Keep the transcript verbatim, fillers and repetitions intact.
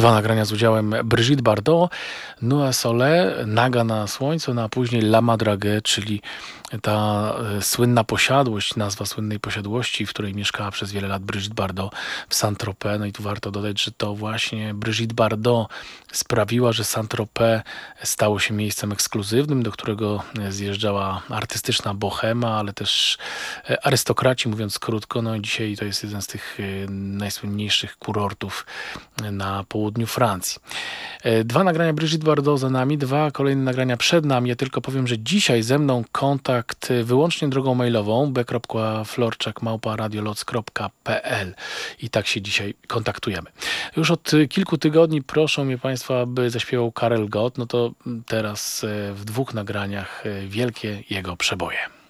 Dwa nagrania z udziałem Brigitte Bardot, Nous Sole, Naga na słońcu, no a później La Madrague, czyli ta e, słynna posiadłość, nazwa słynnej posiadłości, w której mieszkała przez wiele lat Brigitte Bardot w Saint-Tropez. No i tu warto dodać, że to właśnie Brigitte Bardot sprawiła, że Saint-Tropez stało się miejscem ekskluzywnym, do którego zjeżdżała artystyczna bohema, ale też e, arystokraci, mówiąc krótko. No i dzisiaj to jest jeden z tych e, najsłynniejszych kurortów na południu Francji. E, Dwa nagrania Brigitte Bardot za nami, dwa kolejne nagrania przed nami. Ja tylko powiem, że dzisiaj ze mną kontakt wyłącznie drogą mailową b kropka florczak małpa radioloc kropka p l i tak się dzisiaj kontaktujemy. Już od kilku tygodni proszą mnie Państwo, aby zaśpiewał Karel Gott, no to teraz e, w dwóch nagraniach e, wielkie jego przeboje.